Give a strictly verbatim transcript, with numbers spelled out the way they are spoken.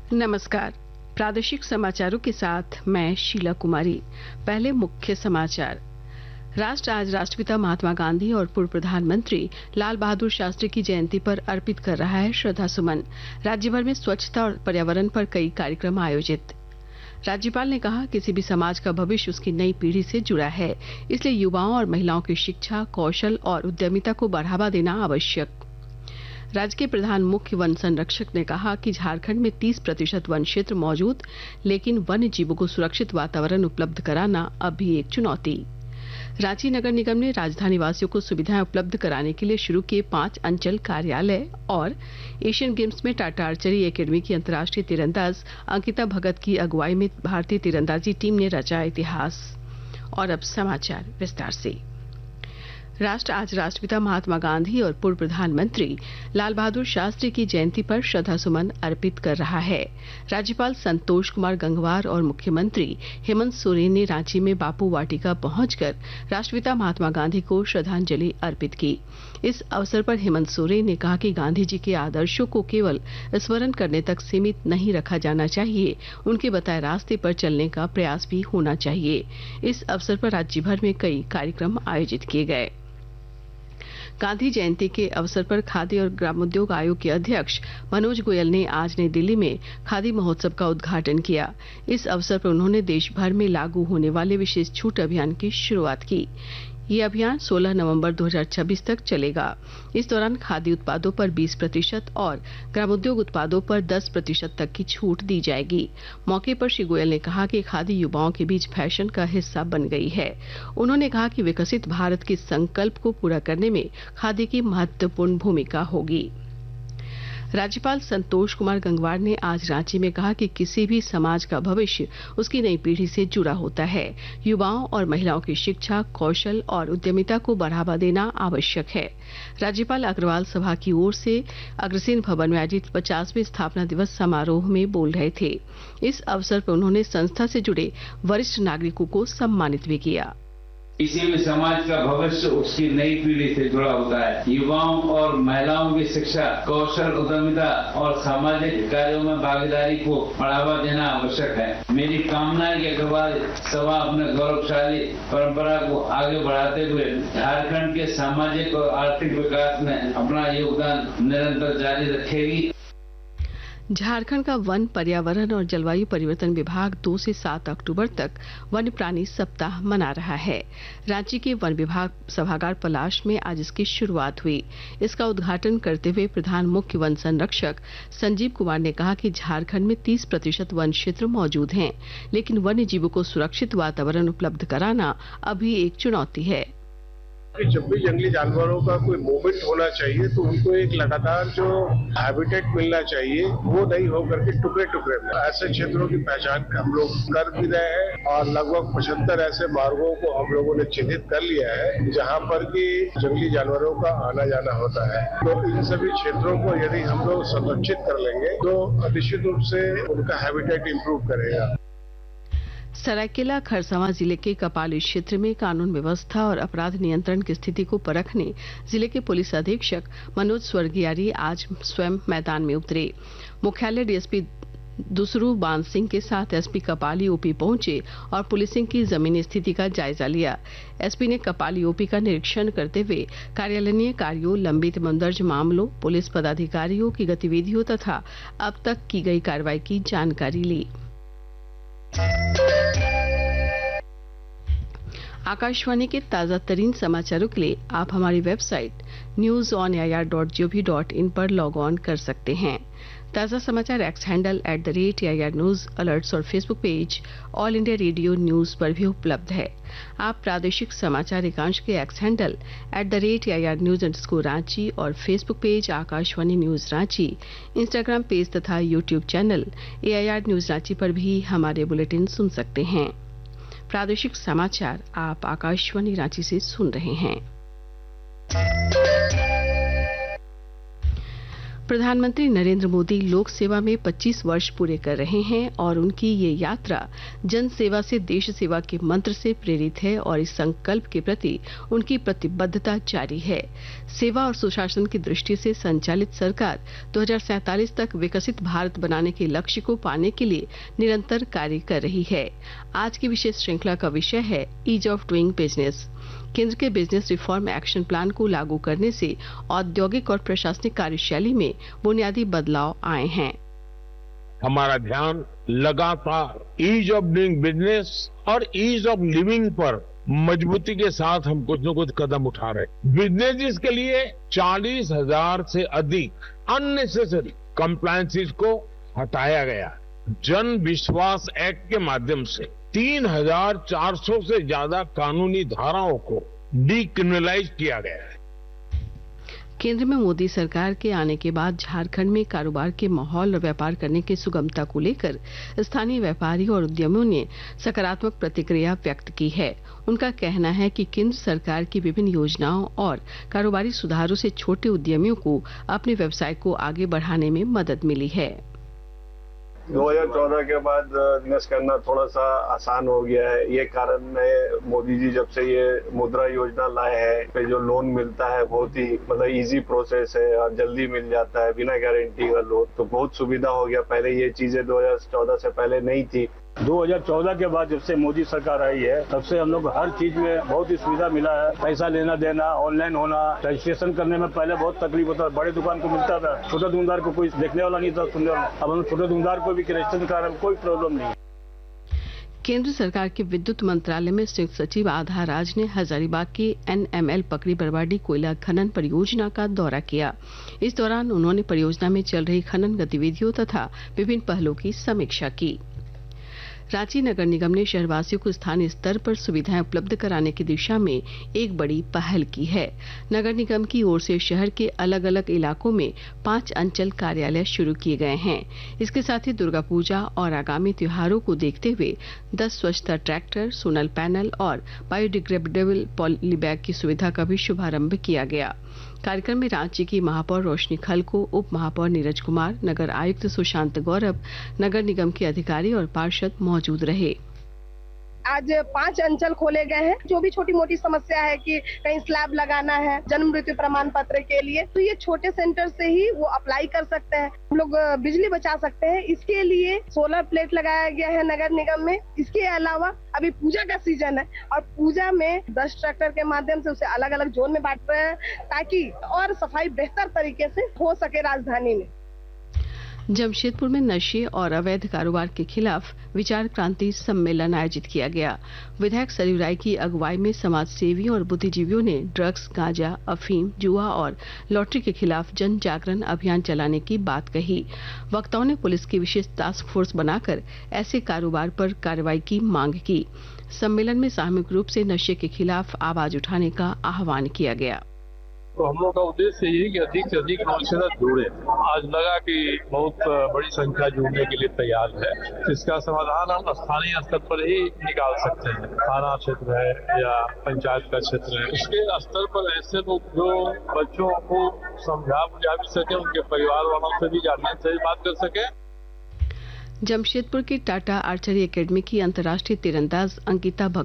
नमस्कार। प्रादेशिक समाचारों के साथ मैं शीला कुमारी। पहले मुख्य समाचार। राष्ट्र आज राष्ट्रपिता महात्मा गांधी और पूर्व प्रधानमंत्री लाल बहादुर शास्त्री की जयंती पर अर्पित कर रहा है श्रद्धा सुमन। राज्य भर में स्वच्छता और पर्यावरण पर कई कार्यक्रम आयोजित। राज्यपाल ने कहा, किसी भी समाज का भविष्य उसकी नई पीढ़ी से जुड़ा है, इसलिए युवाओं और महिलाओं की शिक्षा, कौशल और उद्यमिता को बढ़ावा देना आवश्यक। राज्य के प्रधान मुख्य वन संरक्षक ने कहा कि झारखंड में तीस प्रतिशत वन क्षेत्र मौजूद, लेकिन वन्य जीवों को सुरक्षित वातावरण उपलब्ध कराना अब भी एक चुनौती। रांची नगर निगम ने राजधानी वासियों को सुविधाएं उपलब्ध कराने के लिए शुरू किए पांच अंचल कार्यालय। और एशियन गेम्स में टाटा आर्चरी एकेडमी की अंतर्राष्ट्रीय तीरंदाज अंकिता भगत की अगुवाई में भारतीय तीरंदाजी टीम ने रचा इतिहास। और अब समाचार विस्तार से। राष्ट्र आज राष्ट्रपिता महात्मा गांधी और पूर्व प्रधानमंत्री लाल बहादुर शास्त्री की जयंती पर श्रद्धा सुमन अर्पित कर रहा है। राज्यपाल संतोष कुमार गंगवार और मुख्यमंत्री हेमंत सोरेन ने रांची में बापू वाटिका पहुंचकर राष्ट्रपिता महात्मा गांधी को श्रद्धांजलि अर्पित की। इस अवसर पर हेमंत सोरेन ने कहा कि गांधी जी के आदर्शों को केवल स्मरण करने तक सीमित नहीं रखा जाना चाहिए, उनके बताए रास्ते पर चलने का प्रयास भी होना चाहिए। इस अवसर पर राज्य भर में कई कार्यक्रम आयोजित किए गए। गांधी जयंती के अवसर पर खादी और ग्रामोद्योग आयोग के अध्यक्ष मनोज गोयल ने आज नई दिल्ली में खादी महोत्सव का उद्घाटन किया। इस अवसर पर उन्होंने देश भर में लागू होने वाले विशेष छूट अभियान की शुरुआत की। ये अभियान सोलह नवंबर दो हज़ार छब्बीस तक चलेगा। इस दौरान खादी उत्पादों पर बीस प्रतिशत और ग्रामोद्योग उत्पादों पर दस प्रतिशत तक की छूट दी जाएगी। मौके पर श्री गोयल ने कहा कि खादी युवाओं के बीच फैशन का हिस्सा बन गई है। उन्होंने कहा कि विकसित भारत के संकल्प को पूरा करने में खादी की महत्वपूर्ण भूमिका होगी। राज्यपाल संतोष कुमार गंगवार ने आज रांची में कहा कि किसी भी समाज का भविष्य उसकी नई पीढ़ी से जुड़ा होता है। युवाओं और महिलाओं की शिक्षा, कौशल और उद्यमिता को बढ़ावा देना आवश्यक है। राज्यपाल अग्रवाल सभा की ओर से अग्रसेन भवन में आयोजित पचासवें स्थापना दिवस समारोह में बोल रहे थे। इस अवसर पर उन्होंने संस्था से जुड़े वरिष्ठ नागरिकों को सम्मानित भी किया। किसी भी समाज का भविष्य उसकी नई पीढ़ी से जुड़ा होता है। युवाओं और महिलाओं की शिक्षा, कौशल, उद्यमिता और सामाजिक कार्यों में भागीदारी को बढ़ावा देना आवश्यक है। मेरी कामना है कि अग्रवाल सभा अपने गौरवशाली परंपरा को आगे बढ़ाते हुए झारखंड के सामाजिक और आर्थिक विकास में अपना योगदान निरंतर जारी रखेगी। झारखंड का वन, पर्यावरण और जलवायु परिवर्तन विभाग दो से सात अक्टूबर तक वन्य प्राणी सप्ताह मना रहा है। रांची के वन विभाग सभागार पलाश में आज इसकी शुरुआत हुई। इसका उद्घाटन करते हुए प्रधान मुख्य वन संरक्षक संजीव कुमार ने कहा कि झारखंड में तीस प्रतिशत वन क्षेत्र मौजूद हैं, लेकिन वन्य जीवों को सुरक्षित वातावरण उपलब्ध कराना अभी एक चुनौती है। जब भी जंगली जानवरों का कोई मूवमेंट होना चाहिए तो उनको एक लगातार जो हैबिटेट मिलना चाहिए वो नहीं होकर के टुकड़े टुकड़े में ऐसे क्षेत्रों की पहचान हम लोग कर भी रहे हैं और लगभग पचहत्तर ऐसे मार्गों को हम लोगों ने चिन्हित कर लिया है जहां पर कि जंगली जानवरों का आना जाना होता है। तो इन सभी क्षेत्रों को यदि हम लोग संरक्षित कर लेंगे तो निश्चित रूप से उनका हैबिटेट इंप्रूव करेगा। सरायकेला खरसावां जिले के कपाली क्षेत्र में कानून व्यवस्था और अपराध नियंत्रण की स्थिति को परखने जिले के पुलिस अधीक्षक मनोज स्वर्गियारी आज स्वयं मैदान में उतरे। मुख्यालय डीएसपी दुसरू बान सिंह के साथ एसपी कपाली ओपी पहुंचे और पुलिसिंग की जमीनी स्थिति का जायजा लिया। एसपी ने कपाली ओपी का निरीक्षण करते हुए कार्यालयीय कार्यों, लंबित दर्ज मामलों, पुलिस पदाधिकारियों की गतिविधियों तथा अब तक की गई कार्रवाई की जानकारी ली। आकाशवाणी के ताजा तरीन समाचारों के लिए आप हमारी website news on A I R dot G O V dot in पर लॉग ऑन कर सकते हैं। ताजा समाचार x handle at the rate A I R news alerts और Facebook page all India radio news पर भी उपलब्ध है। आप प्रादेशिक समाचार एकांश के x handle at the rate A I R news underscore Ranchi और Facebook page Akashvani news Ranchi, Instagram page तथा YouTube channel A I R news Ranchi पर भी हमारे बुलेटिन सुन सकते हैं। प्रादेशिक समाचार आप आकाशवाणी रांची से सुन रहे हैं। प्रधानमंत्री नरेंद्र मोदी लोक सेवा में पच्चीस वर्ष पूरे कर रहे हैं और उनकी ये यात्रा जन सेवा से देश सेवा के मंत्र से प्रेरित है और इस संकल्प के प्रति उनकी प्रतिबद्धता जारी है। सेवा और सुशासन की दृष्टि से संचालित सरकार दो हज़ार सैंतालीस तक विकसित भारत बनाने के लक्ष्य को पाने के लिए निरंतर कार्य कर रही है। आज की विशेष श्रृंखला का विषय है ईज ऑफ डूइंग बिजनेस। केंद्र के बिजनेस रिफॉर्म एक्शन प्लान को लागू करने से औद्योगिक और प्रशासनिक कार्यशैली में बुनियादी बदलाव आए हैं। हमारा ध्यान लगातार ईज ऑफ डूइंग बिजनेस और ईज ऑफ लिविंग पर मजबूती के साथ हम कुछ न कुछ कदम उठा रहे। बिजनेस के लिए चालीस हजार से अधिक अननेसेसरी कंप्लायंसेस को हटाया गया। जन विश्वास एक्ट के माध्यम से तीन हजार चार सौ से ज्यादा कानूनी धाराओं को डीक्रिमिनलाइज किया गया है। केंद्र में मोदी सरकार के आने के बाद झारखंड में कारोबार के माहौल और व्यापार करने की सुगमता को लेकर स्थानीय व्यापारी और उद्यमियों ने सकारात्मक प्रतिक्रिया व्यक्त की है। उनका कहना है कि केंद्र सरकार की विभिन्न योजनाओं और कारोबारी सुधारों से छोटे उद्यमियों को अपने व्यवसाय को आगे बढ़ाने में मदद मिली है। दो हज़ार चौदह के बाद बिजनेस करना थोड़ा सा आसान हो गया है। ये कारण है मोदी जी जब से ये मुद्रा योजना लाए हैं, पे जो लोन मिलता है बहुत ही मतलब इजी प्रोसेस है और जल्दी मिल जाता है बिना गारंटी का लोन, तो बहुत सुविधा हो गया। पहले ये चीजें दो हज़ार चौदह से पहले नहीं थी। दो हज़ार चौदह के बाद जब से मोदी सरकार आई है तब से हम लोग हर चीज में बहुत ही सुविधा मिला है। पैसा लेना देना ऑनलाइन होना, रजिस्ट्रेशन करने में पहले बहुत तकलीफ होता था, बड़े दुकान को मिलता था, छोटे दुकानदार को कोई देखने वाला नहीं था, सुनने वाला। अब हम छोटे दुकानदार को भी रजिस्ट्रेशन कराने में कोई प्रॉब्लम नहीं। केंद्र सरकार के विद्युत मंत्रालय में संयुक्त सचिव आधा राज ने हजारीबाग की एन एम एल पकड़ी बरवाडी कोयला खनन परियोजना का दौरा किया। इस दौरान उन्होंने परियोजना में चल रही खनन गतिविधियों तथा विभिन्न पहलों की समीक्षा की। रांची नगर निगम ने शहरवासियों को स्थानीय स्तर पर सुविधाएं उपलब्ध कराने की दिशा में एक बड़ी पहल की है। नगर निगम की ओर से शहर के अलग अलग इलाकों में पांच अंचल कार्यालय शुरू किए गए हैं। इसके साथ ही दुर्गा पूजा और आगामी त्योहारों को देखते हुए दस स्वच्छता ट्रैक्टर, सोलर पैनल और बायोडिग्रेडेबल पॉलीबैग की सुविधा का भी शुभारंभ किया गया। कार्यक्रम में रांची की महापौर रोशनी खलको, उप महापौर नीरज कुमार, नगर आयुक्त सुशांत गौरव, नगर निगम के अधिकारी और पार्षद मौजूद रहे। आज पांच अंचल खोले गए हैं। जो भी छोटी मोटी समस्या है कि कहीं स्लैब लगाना है जन्म मृत्यु प्रमाण पत्र के लिए, तो ये छोटे सेंटर से ही वो अप्लाई कर सकते हैं। हम लोग बिजली बचा सकते हैं। इसके लिए सोलर प्लेट लगाया गया है नगर निगम में। इसके अलावा अभी पूजा का सीजन है और पूजा में दस ट्रैक्टर के माध्यम से उसे अलग अलग जोन में बांट रहे हैं ताकि और सफाई बेहतर तरीके से हो सके राजधानी में। जमशेदपुर में नशे और अवैध कारोबार के खिलाफ विचार क्रांति सम्मेलन आयोजित किया गया। विधायक सरयू राय की अगुवाई में समाज सेवियों और बुद्धिजीवियों ने ड्रग्स, गांजा, अफीम, जुआ और लॉटरी के खिलाफ जन जागरण अभियान चलाने की बात कही। वक्ताओं ने पुलिस की विशेष टास्क फोर्स बनाकर ऐसे कारोबार पर कार्रवाई की मांग की। सम्मेलन में सामूहिक रूप से नशे के खिलाफ आवाज उठाने का आह्वान किया गया। तो हम लोग का उद्देश्य यही कि अधिक से अधिक नौसेना जुड़े। आज लगा कि बहुत बड़ी संख्या जुड़ने के लिए तैयार है। इसका समाधान हम स्थानीय स्तर पर ही निकाल सकते हैं। थाना क्षेत्र है या पंचायत का क्षेत्र है, उसके स्तर पर ऐसे लोग जो बच्चों को समझा बुझा भी सके, उनके परिवार वालों से भी गार्जियन से भी बात कर सके। जमशेदपुर के टाटा आर्चरी एकेडमी की अंतर्राष्ट्रीय तीरंदाज अंकिता भगत